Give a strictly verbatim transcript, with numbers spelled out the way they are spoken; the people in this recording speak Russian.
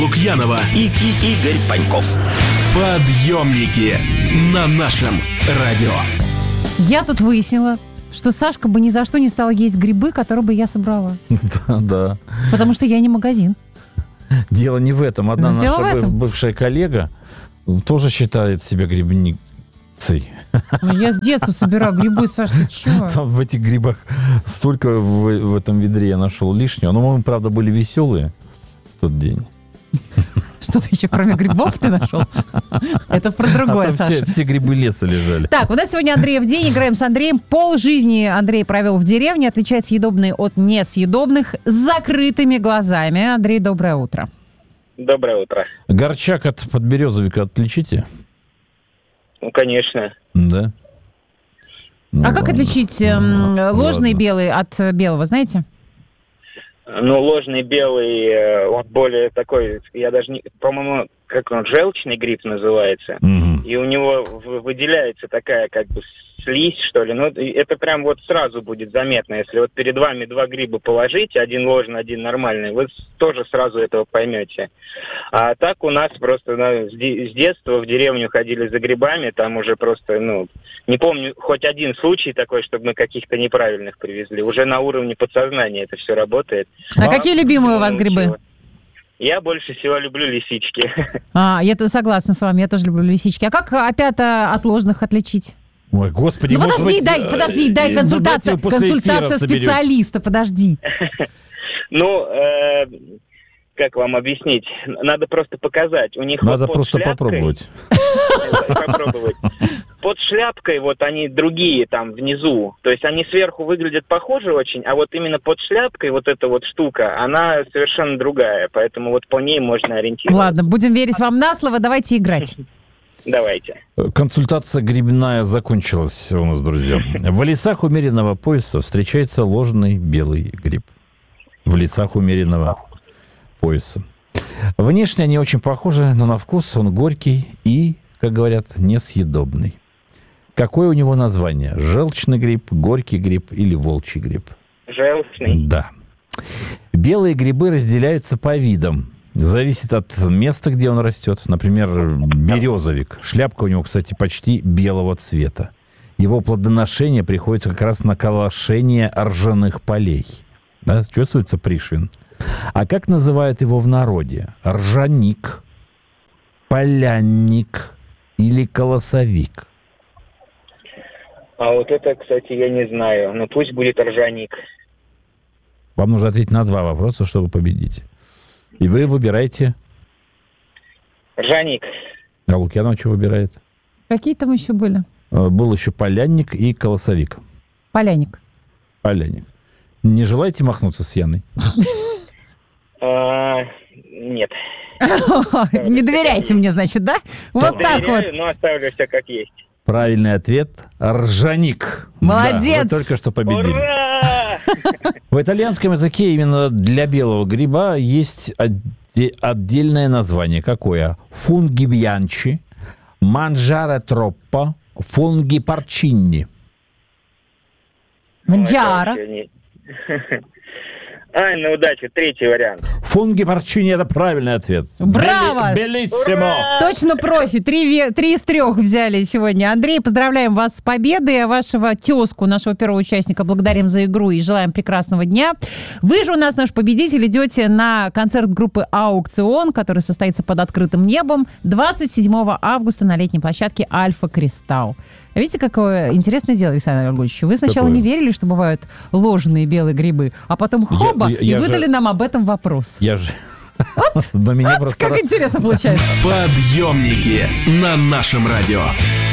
Лукьянова и, и Игорь Паньков. Подъемники на нашем радио. Я тут выяснила, что Сашка бы ни за что не стала есть грибы, которые бы я собрала. Да. Потому что я не магазин. Дело не в этом. Одна Дело наша в этом. бывшая коллега тоже считает себя грибницей. Ну, я с детства собираю грибы, Саш, ты чего? Там в этих грибах столько в, в этом ведре я нашел лишнего. Но мы, правда, были веселые в тот день. Что-то еще кроме грибов ты нашел? Это про другое, а там Саша. Все, все грибы леса лежали. Так, у нас сегодня Андреев день. Играем с Андреем. Пол жизни Андрей провел в деревне. Отличает съедобные от несъедобных с закрытыми глазами. Андрей, доброе утро. Доброе утро. Горчак от подберезовика отличите? Ну, конечно. Да. Ну, а как ладно. отличить эм, Ну, ложный ладно. белый от белого, знаете? Ну, ложный белый, э, он более такой, я даже не, по-моему, как он, желчный гриб называется. Мгм. И у него в- выделяется такая как бы слизь, что ли. Ну, и это прям вот сразу будет заметно. Если вот перед вами два гриба положить, один ложный, один нормальный, вы с- тоже сразу этого поймете. А так у нас просто ну, с, де- с детства в деревню ходили за грибами, там уже просто, ну, не помню хоть один случай такой, чтобы мы каких-то неправильных привезли. Уже на уровне подсознания это все работает. А какие любимые у вас грибы? Научила. Я больше всего люблю лисички. А, я тут согласна с вами, я тоже люблю лисички. А как опята от ложных отличить? Ой, господи, Ну может подожди, быть, дай, э, подожди, дай э, консультация, давайте после эфира консультация соберетесь. специалиста, подожди. Ну, э, как вам объяснить? Надо просто показать. У них Надо вот под просто шляпкой- попробовать. попробовать. Под шляпкой вот они другие там внизу. То есть они сверху выглядят похоже очень, а вот именно под шляпкой вот эта вот штука, она совершенно другая. Поэтому вот по ней можно ориентироваться. Ладно, будем верить вам на слово, давайте играть. Давайте. Консультация грибная закончилась у нас, друзья. В лесах умеренного пояса встречается ложный белый гриб. В лесах умеренного пояса. Внешне они очень похожи, но на вкус он горький и, как говорят, несъедобный. Какое у него название? Желчный гриб, горький гриб или волчий гриб? Желчный. Да. Белые грибы разделяются по видам. Зависит от места, где он растет. Например, березовик. Шляпка у него, кстати, почти белого цвета. Его плодоношение приходится как раз на колошение ржаных полей. Да, чувствуется Пришвин. А как называют его в народе? Ржаник, полянник или колосовик? А вот это, кстати, я не знаю. Ну пусть будет ржаник. Вам нужно ответить на два вопроса, чтобы победить. И вы выбираете... Ржаник. А Лукьянова что выбирает? Какие там еще были? Э, Был еще полянник и колосовик. Поляник. Полянник. Не желаете махнуться с Яной? А, нет. Не доверяйте мне, значит, да? Вот так вот. Доверяю, но оставлю все как есть. Правильный ответ – ржаник. Молодец! Да, вы только что победили. Ура! В итальянском языке именно для белого гриба есть отде- отдельное название. Какое? Фунги бьянчи, манджаре троппо, фунги порчинни. Манджара. Это вообще не- Ай, на удачу. Третий вариант. Фунги порчинни – это правильный ответ. Браво! Белиссимо! Точно профи. Три, ве- три из трех взяли сегодня. Андрей, поздравляем вас с победой. А вашего тезку, нашего первого участника, благодарим за игру и желаем прекрасного дня. Вы же у нас наш победитель. Идете на концерт группы «Аукцион», который состоится под открытым небом двадцать седьмого августа на летней площадке «Альфа Кристалл». Видите, какое интересное дело, Александр Григорьевич. Вы сначала Какое? не верили, что бывают ложные белые грибы, а потом хоба, Я- я- и я выдали же- нам об этом вопрос. Я же... Но меня просто... Как интересно получается. Подъемники на нашем радио.